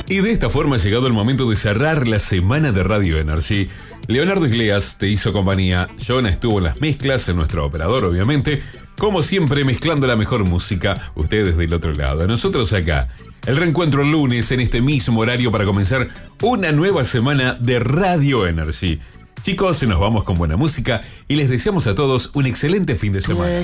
Y de esta forma ha llegado el momento de cerrar la semana de Radio Energy. Leonardo Igleas te hizo compañía, Jonah estuvo en las mezclas, en nuestro operador obviamente, como siempre mezclando la mejor música, ustedes del otro lado, nosotros acá. El reencuentro el lunes en este mismo horario para comenzar una nueva semana de Radio Energy. Chicos, nos vamos con buena música y les deseamos a todos un excelente fin de semana.